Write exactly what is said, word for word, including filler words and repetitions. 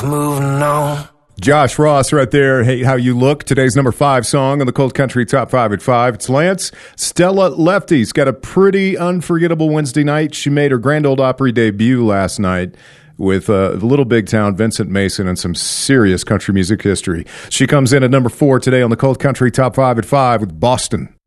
Moving on. Josh Ross right there. Hey, How You Look. Today's number five song on the Cold Country Top five at five. It's Lance. Stella Lefty's got a pretty unforgettable Wednesday night. She made her Grand Ole Opry debut last night with uh, Little Big Town, Vincent Mason, and some serious country music history. She comes in at number four today on the Cold Country Top five at five with Boston.